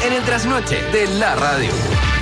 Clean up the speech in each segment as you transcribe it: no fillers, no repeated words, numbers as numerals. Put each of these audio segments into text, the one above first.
en el trasnoche de la radio.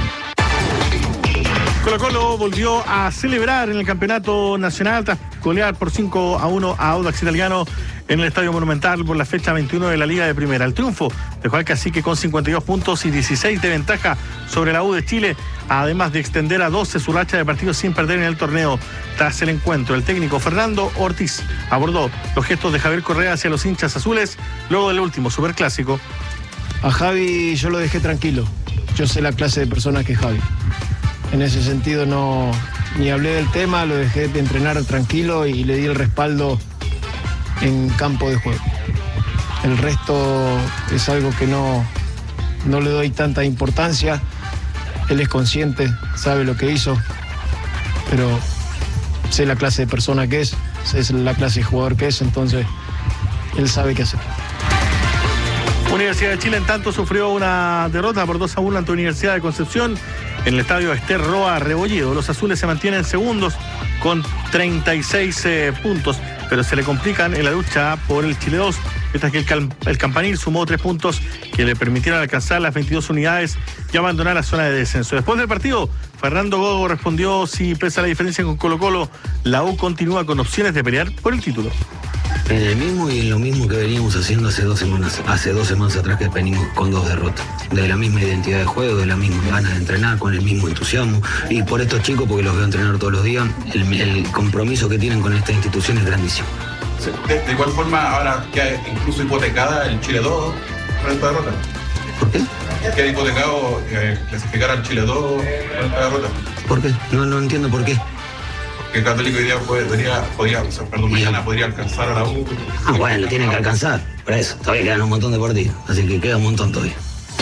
Colo-Colo volvió a celebrar en el campeonato nacional tras golear por 5-1 a Audax Italiano en el Estadio Monumental por la fecha 21 de la Liga de Primera. El triunfo dejó al Cacique con 52 puntos y 16 de ventaja sobre la U de Chile, además de extender a 12 su racha de partidos sin perder en el torneo. Tras el encuentro, el técnico Fernando Ortiz abordó los gestos de Javier Correa hacia los hinchas azules luego del último superclásico. A Javi yo lo dejé tranquilo. Yo sé la clase de persona que es Javi. En ese sentido no ni hablé del tema, lo dejé de entrenar tranquilo y le di el respaldo en campo de juego. El resto es algo que no le doy tanta importancia. Él es consciente, sabe lo que hizo, pero sé la clase de persona que es, sé la clase de jugador que es, entonces él sabe qué hacer. Universidad de Chile, en tanto, sufrió una derrota por 2-1 ante Universidad de Concepción en el estadio Ester Roa Rebolledo. Los azules se mantienen segundos con 36 puntos, pero se le complican en la lucha por el Chile 2, mientras que el Campanil sumó 3 puntos que le permitieron alcanzar las 22 unidades y abandonar la zona de descenso. Después del partido, Fernando Gogo respondió si, pese a la diferencia con Colo-Colo, la U continúa con opciones de pelear por el título. En el mismo y en lo mismo que veníamos haciendo hace dos semanas atrás, que venimos con 2 derrotas. De la misma identidad de juego, de la misma ganas de entrenar, con el mismo entusiasmo. Y por estos chicos, porque los veo entrenar todos los días, el compromiso que tienen con esta institución es grandísimo. De igual forma, ahora queda incluso hipotecada el Chile 2 con esta derrota. ¿Por qué? Queda hipotecado clasificar al Chile 2 con esta derrota. ¿Por qué? No entiendo por qué. Que Católico hoy día mañana podría alcanzar a la U. Bueno, lo tienen que alcanzar. Por eso, todavía quedan un montón de partidos. Así que queda un montón todavía.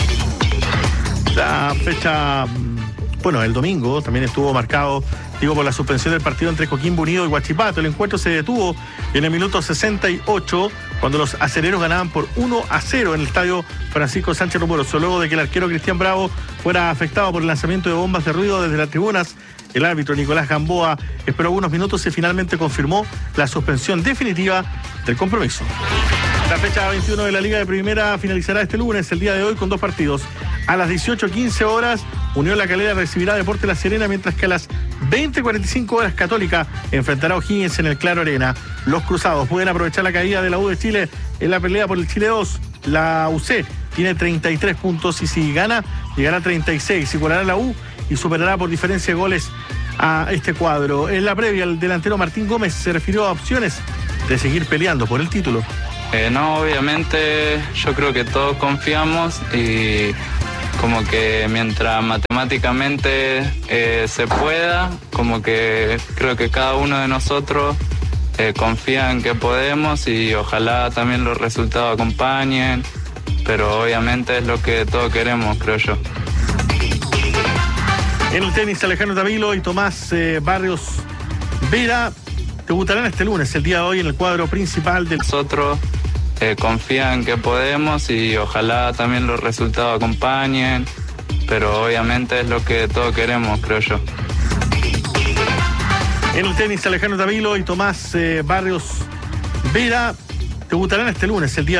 La fecha, bueno, el domingo también estuvo marcado, por la suspensión del partido entre Coquimbo Unido y Huachipato. El encuentro se detuvo en el minuto 68, cuando los acereros ganaban por 1-0 en el estadio Francisco Sánchez Rumoroso, luego de que el arquero Cristian Bravo fuera afectado por el lanzamiento de bombas de ruido desde las tribunas. El árbitro Nicolás Gamboa esperó unos minutos y finalmente confirmó la suspensión definitiva del compromiso. La fecha 21 de la Liga de Primera finalizará este lunes, el día de hoy, con 2 partidos. A las 18:15 horas, Unión La Calera recibirá Deportes La Serena, mientras que a las 20:45 horas, Católica enfrentará a O'Higgins en el Claro Arena. Los cruzados pueden aprovechar la caída de la U de Chile en la pelea por el Chile 2. La UC tiene 33 puntos y si gana, llegará a 36. Igualará la U y superará por diferencia de goles a este cuadro. En la previa, el delantero Martín Gómez se refirió a opciones de seguir peleando por el título. No, obviamente yo creo que todos confiamos y como que mientras matemáticamente se pueda, como que creo que cada uno de nosotros confía en que podemos y ojalá también los resultados acompañen, pero obviamente es lo que todos queremos, creo yo. En el tenis, Alejandro Tavilo y Tomás Barrios Vera debutarán este lunes, el día de hoy, en el cuadro principal del... Nosotros confían que podemos y ojalá también los resultados acompañen, pero obviamente es lo que todos queremos, creo yo. En el tenis, Alejandro Tavilo y Tomás Barrios Vera debutarán este lunes, el día